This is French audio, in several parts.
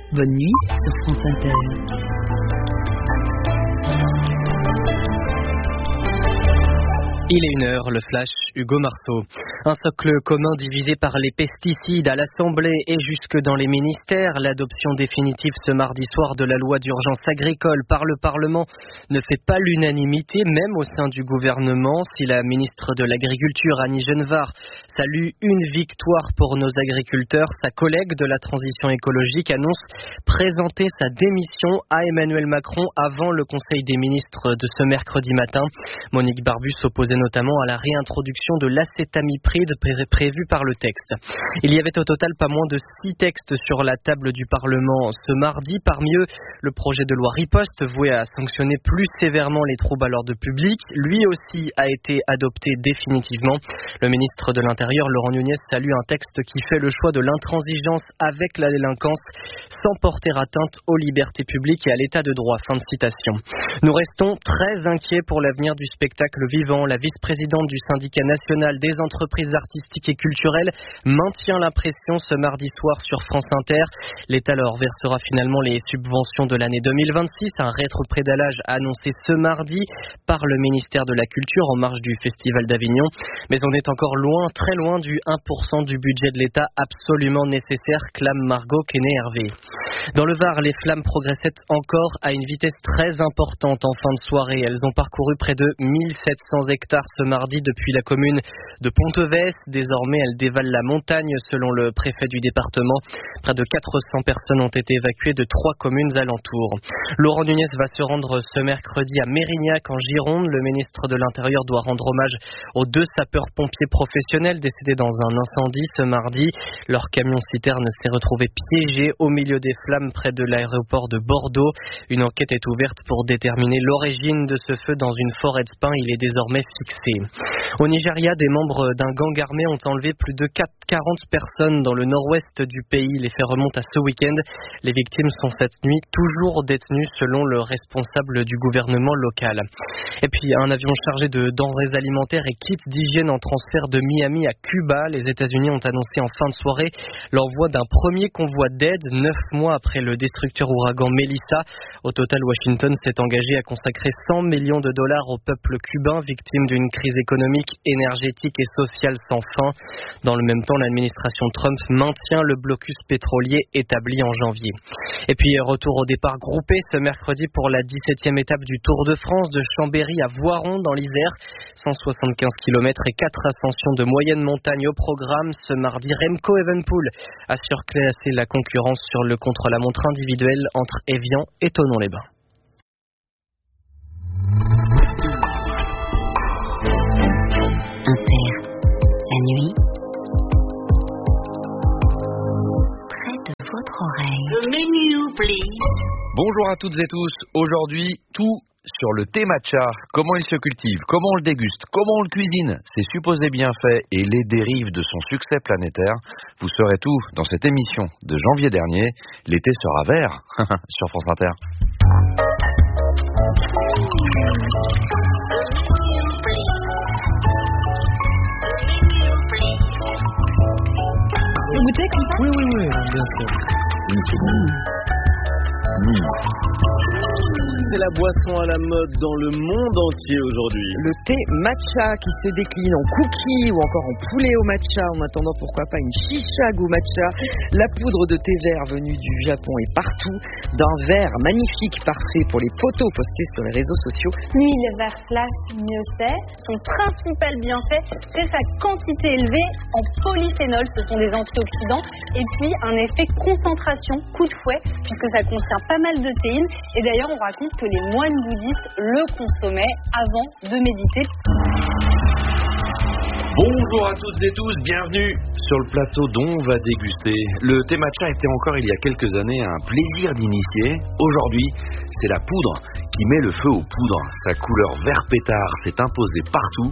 Bonne nuit sur France Inter. Il est 1h, le flash, Hugo Marteau. Un socle commun divisé par les pesticides à l'Assemblée et jusque dans les ministères. L'adoption définitive ce mardi soir de la loi d'urgence agricole par le Parlement ne fait pas l'unanimité, même au sein du gouvernement. Si la ministre de l'Agriculture, Annie Genevard, salue une victoire pour nos agriculteurs, sa collègue de la transition écologique annonce présenter sa démission à Emmanuel Macron avant le Conseil des ministres de ce mercredi matin. Monique Barbu s'opposait notamment à la réintroduction de l'acétamipride prévue par le texte. Il y avait au total pas moins de 6 textes sur la table du Parlement ce mardi. Parmi eux, le projet de loi Riposte voué à sanctionner plus sévèrement les troubles à l'ordre public. Lui aussi a été adopté définitivement. Le ministre de l'Intérieur, Laurent Nunez, salue un texte qui fait le choix de l'intransigeance avec la délinquance sans porter atteinte aux libertés publiques et à l'état de droit. Fin de citation. Nous restons très inquiets pour l'avenir du spectacle vivant. La vice-présidente du syndicat national des entreprises artistiques et culturelles maintient la pression ce mardi soir sur France Inter. L'État leur versera finalement les subventions de l'année 2026. Un rétropédalage annoncé ce mardi par le ministère de la Culture en marge du Festival d'Avignon. Mais on est encore loin, très loin du 1% du budget de l'État absolument nécessaire, clame Margot Quesnay-Hervé. Dans le Var, les flammes progressaient encore à une vitesse très importante en fin de soirée. Elles ont parcouru près de 1700 hectares ce mardi depuis la commune de Pontevès. Désormais, elles dévalent la montagne selon le préfet du département. Près de 400 personnes ont été évacuées de 3 communes alentours. Laurent Nunez va se rendre ce mercredi à Mérignac en Gironde. Le ministre de l'Intérieur doit rendre hommage aux 2 sapeurs-pompiers professionnels décédés dans un incendie ce mardi. Leur camion-citerne s'est retrouvé piégé au milieu des flammes près de l'aéroport de Bordeaux. Une enquête est ouverte pour déterminer l'origine de ce feu dans une forêt de pins. Il est désormais fixé. Au Nigeria, des membres d'un gang armé ont enlevé plus de 40 personnes dans le nord-ouest du pays. Les faits remontent à ce week-end. Les victimes sont cette nuit toujours détenues selon le responsable du gouvernement local. Et puis un avion chargé de denrées alimentaires et kits d'hygiène en transfert de Miami à Cuba. Les États-Unis ont annoncé en fin de soirée l'envoi d'un premier convoi d'aide 9 mois après le destructeur ouragan Melissa. Au total, Washington s'est engagé à consacrer $100 millions au peuple cubain victime d'une crise économique, énergétique et sociale sans fin. Dans le même temps, l'administration Trump maintient le blocus pétrolier établi en janvier. Et puis, retour au départ groupé ce mercredi pour la 17e étape du Tour de France de Chambéry à Voiron dans l'Isère. 175 km et 4 ascensions de moyenne montagne au programme. Ce mardi, Remco Evenepoel a surclassé la concurrence sur le contre-la-montre individuel entre Évian et Thonon-les-Bains. Inter, la nuit, près de votre oreille. Le menu, please. Bonjour à toutes et tous. Aujourd'hui, tout sur le thé matcha. Comment il se cultive, comment on le déguste, comment on le cuisine, ses supposés bienfaits et les dérives de son succès planétaire. Vous saurez tout dans cette émission de janvier dernier. L'été sera vert sur France Inter. Vous goûtez comme ça? Oui, bien sûr. C'est la boisson à la mode dans le monde entier aujourd'hui. Le thé matcha qui se décline en cookies ou encore en poulet au matcha, en attendant pourquoi pas une chicha goût matcha. La poudre de thé vert venue du Japon est partout, d'un vert magnifique parfait pour les photos postées sur les réseaux sociaux. Plus le vert flash, mieux c'est. Son principal bienfait, c'est sa quantité élevée en polyphénol. Ce sont des antioxydants. Et puis un effet concentration, coup de fouet, puisque ça contient pas mal de théine. Et d'ailleurs, on raconte que les moines bouddhistes le consommaient avant de méditer. Bonjour à toutes et tous, bienvenue sur le plateau dont on va déguster. Le thé matcha était encore il y a quelques années un plaisir d'initié. Aujourd'hui, c'est la poudre qui met le feu aux poudres. Sa couleur vert pétard s'est imposée partout.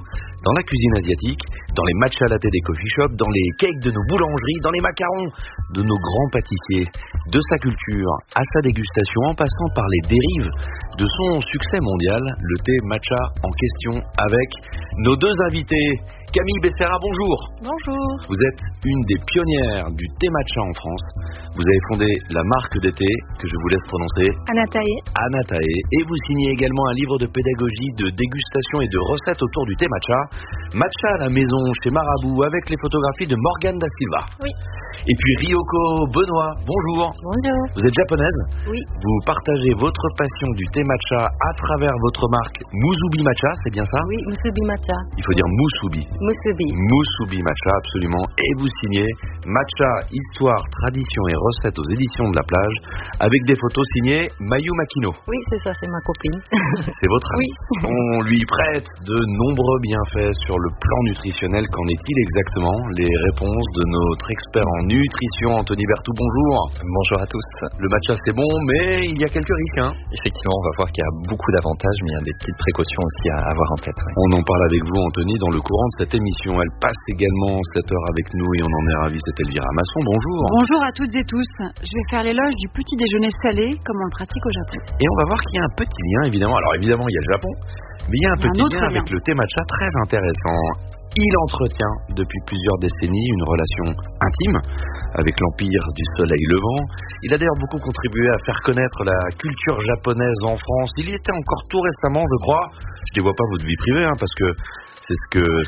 dans la cuisine asiatique, dans les matchas latte des coffee shops, dans les cakes de nos boulangeries, dans les macarons de nos grands pâtissiers, de sa culture à sa dégustation en passant par les dérives de son succès mondial, le thé matcha en question avec nos deux invités. Camille Becerra, bonjour. Bonjour. Vous êtes une des pionnières du thé matcha en France. Vous avez fondé la marque de thé que je vous laisse prononcer, Anatae, et vous signez également un livre de pédagogie, de dégustation et de recettes autour du thé matcha. Matcha à la maison chez Marabout avec les photographies de Morgane da Silva. Oui. Et puis Ryoko Benoît, bonjour. Bonjour. Vous êtes japonaise? Oui. Vous partagez votre passion du thé matcha à travers votre marque Musubi Matcha, c'est bien ça? Oui, Musubi Matcha. Il faut dire Musubi. Musubi Matcha, absolument. Et vous signez Matcha, Histoire, Tradition et Recettes aux éditions de la plage avec des photos signées Mayu Makino. Oui, c'est ça, c'est ma copine. C'est votre amie. Oui. On lui prête de nombreux bienfaits sur le plan nutritionnel. Qu'en est-il exactement? Les réponses de notre expert en nutrition, Anthony Berthoud, bonjour. Bonjour à tous. Le matcha c'est bon, mais il y a quelques risques, hein? Effectivement, on va voir qu'il y a beaucoup d'avantages, mais il y a des petites précautions aussi à avoir en tête. Ouais. On en parle avec vous, Anthony, dans le courant de cette émission. Elle passe également cette heure avec nous et on en est ravis. C'est Elvira Masson, bonjour. Bonjour à toutes et tous. Je vais faire l'éloge du petit déjeuner salé, comme on le pratique au Japon. Et on va voir qu'il y a un petit lien, évidemment. Alors évidemment, il y a le Japon, mais il y a un petit lien avec le thé matcha très intéressant. Il entretient depuis plusieurs décennies une relation intime avec l'empire du soleil levant. Il a d'ailleurs beaucoup contribué à faire connaître la culture japonaise en France. Il y était encore tout récemment, je crois. Je ne dévoie pas votre vie privée, parce que c'est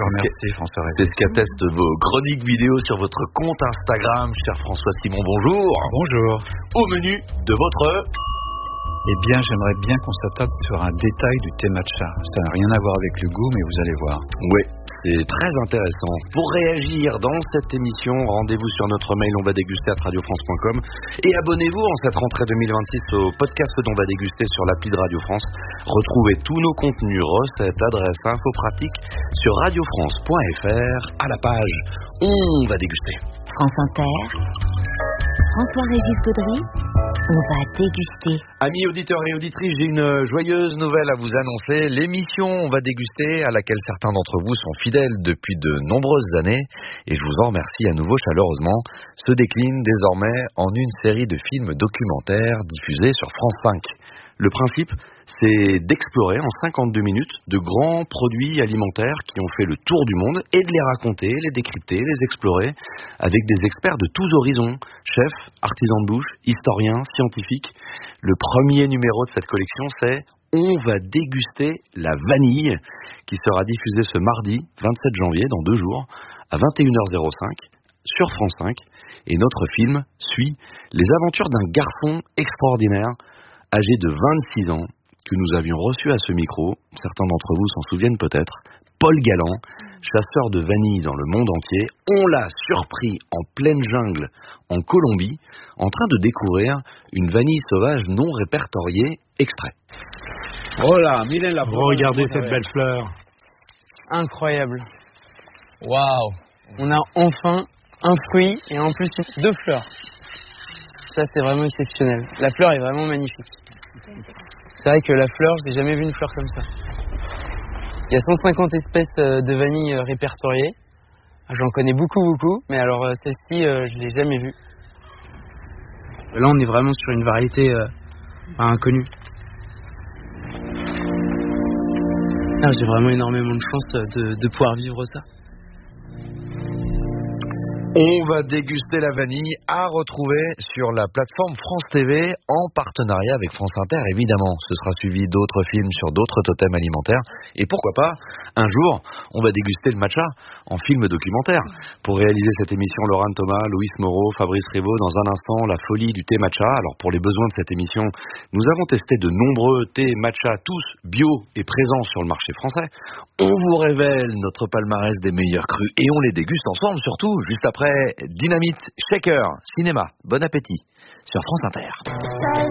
ce qu'attestent vos chroniques vidéo sur votre compte Instagram, cher François Simon, bonjour. Bonjour. Au menu de votre... Eh bien, j'aimerais bien qu'on s'attarde sur un détail du thé matcha. Ça n'a rien à voir avec le goût, mais vous allez voir. Oui, c'est très intéressant. Pour réagir dans cette émission, rendez-vous sur notre mail onvadéguster@radiofrance.com et abonnez-vous en cette rentrée 2026 au podcast d'On va déguster sur l'appli de Radio France. Retrouvez tous nos contenus, recettes, adresses, infos pratiques sur radiofrance.fr à la page On va déguster. France Inter, François-Régis Gaudry, on va déguster. Amis auditeurs et auditrices, j'ai une joyeuse nouvelle à vous annoncer. L'émission On va déguster, à laquelle certains d'entre vous sont fidèles depuis de nombreuses années, et je vous en remercie à nouveau chaleureusement, se décline désormais en une série de films documentaires diffusés sur France 5. Le principe, c'est d'explorer en 52 minutes de grands produits alimentaires qui ont fait le tour du monde et de les raconter, les décrypter, les explorer avec des experts de tous horizons, chefs, artisans de bouche, historiens, scientifiques. Le premier numéro de cette collection, c'est On va déguster la vanille, qui sera diffusé ce mardi 27 janvier, dans 2 jours, à 21h05 sur France 5. Et notre film suit les aventures d'un garçon extraordinaire, âgé de 26 ans, que nous avions reçu à ce micro, certains d'entre vous s'en souviennent peut-être, Paul Galland, chasseur de vanille dans le monde entier. On l'a surpris en pleine jungle en Colombie, en train de découvrir une vanille sauvage non répertoriée. Extrait. Oh là, miren la fleur. Regardez cette belle fleur. Incroyable. Waouh. On a enfin un fruit et en plus 2 fleurs. Ça, c'est vraiment exceptionnel. La fleur est vraiment magnifique. C'est vrai que la fleur, je n'ai jamais vu une fleur comme ça. Il y a 150 espèces de vanille répertoriées. J'en connais beaucoup, mais alors celle-ci, je ne l'ai jamais vue. Là, on est vraiment sur une variété inconnue. Ah, j'ai vraiment énormément de chance de pouvoir vivre ça. On va déguster la vanille à retrouver sur la plateforme France TV en partenariat avec France Inter, évidemment. Ce sera suivi d'autres films sur d'autres totems alimentaires. Et pourquoi pas, un jour, on va déguster le matcha en film documentaire. Pour réaliser cette émission, Laurent Thomas, Louis Moreau, Fabrice Rivaud, dans un instant, la folie du thé matcha. Alors pour les besoins de cette émission, nous avons testé de nombreux thés matcha, tous bio et présents sur le marché français. On vous révèle notre palmarès des meilleurs crus et on les déguste ensemble, surtout juste après Dynamite Shaker Cinéma. Bon appétit sur France Inter.